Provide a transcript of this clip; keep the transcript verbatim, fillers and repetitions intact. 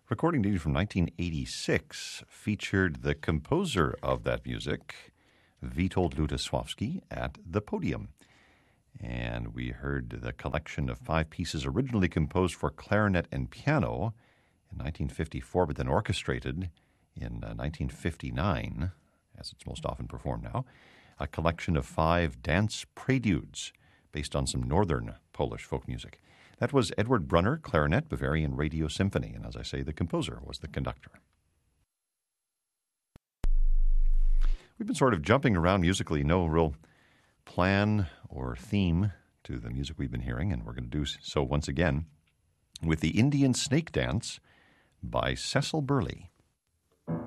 recording dated from nineteen eighty-six, featured the composer of that music, Witold Lutosławski, at the podium. And we heard the collection of five pieces originally composed for clarinet and piano in nineteen fifty-four, but then orchestrated in uh, nineteen fifty-nine, as it's most often performed now, a collection of five dance preludes based on some northern Polish folk music. That was Edward Brunner, clarinet, Bavarian Radio Symphony, and as I say, the composer was the conductor. We've been sort of jumping around musically, no real plan or theme to the music we've been hearing, and we're going to do so once again with the Indian Snake Dance by Cecil Burley.